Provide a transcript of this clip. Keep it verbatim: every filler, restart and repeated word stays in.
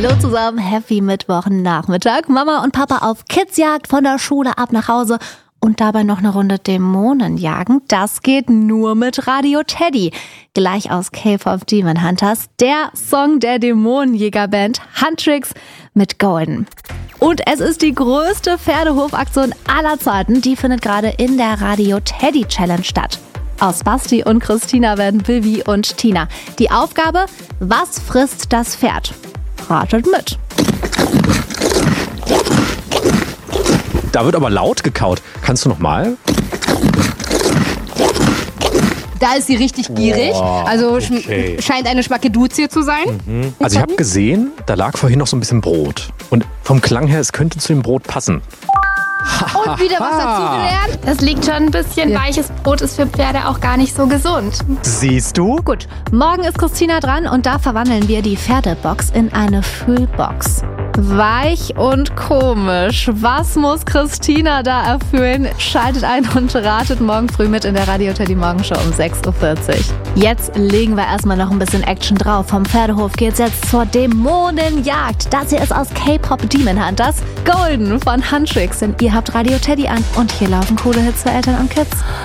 Hallo zusammen, happy Mittwochnachmittag. Mama und Papa auf Kidsjagd, von der Schule ab nach Hause und dabei noch eine Runde Dämonen jagen. Das geht nur mit Radio Teddy. Gleich aus K-Pop Demon Hunters, der Song der Dämonenjägerband Huntrix mit Golden. Und es ist die größte Pferdehofaktion aller Zeiten. Die findet gerade in der Radio Teddy Challenge statt. Aus Basti und Christina werden Bibi und Tina. Die Aufgabe: Was frisst das Pferd? Ratet mit. Da wird aber laut gekaut. Kannst du noch mal? Da ist sie richtig gierig. Oh, also okay. Scheint eine Schmackeduzie zu sein. Mhm. Also ich habe gesehen, da lag vorhin noch so ein bisschen Brot. Und vom Klang her, es könnte zu dem Brot passen. Und wieder was dazugelernt. Das liegt schon ein bisschen. Ja. Weiches Brot ist für Pferde auch gar nicht so gesund. Siehst du? Gut, morgen ist Christina dran und da verwandeln wir die Pferdebox in eine Füllbox. Weich und komisch. Was muss Christina da erfüllen? Schaltet ein und ratet morgen früh mit in der Radio Teddy Morgenshow um sechs Uhr vierzig. Jetzt legen wir erstmal noch ein bisschen Action drauf. Vom Pferdehof geht's jetzt zur Dämonenjagd. Das hier ist aus K-Pop Demon Hunters, Golden von Huntrix. Denn ihr habt Radio Teddy an und hier laufen coole Hits für Eltern und Kids.